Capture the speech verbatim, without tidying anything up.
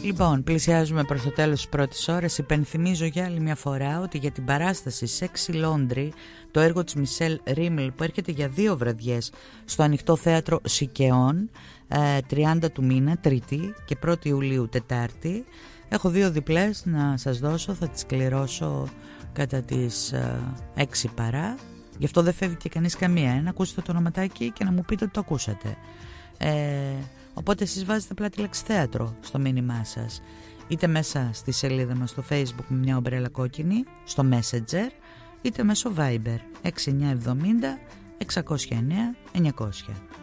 Λοιπόν, πλησιάζουμε προς το τέλος της πρώτης ώρας. Υπενθυμίζω για άλλη μια φορά ότι για την παράσταση Sexy Laundry, το έργο της Μισελ Ρίμελ που έρχεται για δύο βραδιές στο Ανοιχτό Θέατρο Σικαιών, τριάντα του μήνα, Τρίτη, και πρώτη Ιουλίου, Τετάρτη, έχω δύο διπλές να σας δώσω. Θα τις κληρώσω κατά τις έξι παρά. Γι' αυτό δεν φεύγει και κανείς καμία. Ε, να ακούσετε το ονοματάκι και να μου πείτε ότι το ακούσατε. Ε, οπότε εσείς βάζετε απλά τη λέξη θέατρο στο μήνυμά σας, είτε μέσα στη σελίδα μας στο Facebook με μια ομπρέλα κόκκινη, στο Messenger, είτε μέσω Viber έξι εννιά εβδομήντα εξακόσια εννέα εννιακόσια.